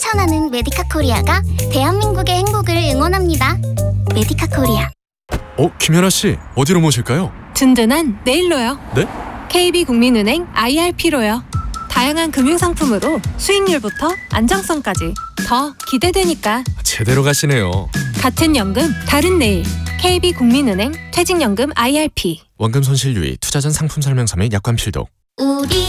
실천하는 메디카 코리아가 대한민국의 행복을 응원합니다. 메디카 코리아. 김연아 씨, 어디로 모실까요? 든든한 네일로요. 네? KB국민은행 IRP로요. 다양한 금융상품으로 수익률부터 안정성까지 더 기대되니까. 제대로 가시네요. 같은 연금, 다른 내일. KB국민은행 퇴직연금 IRP. 원금 손실 유의, 투자 전 상품 설명서 및 약관 필독. 우리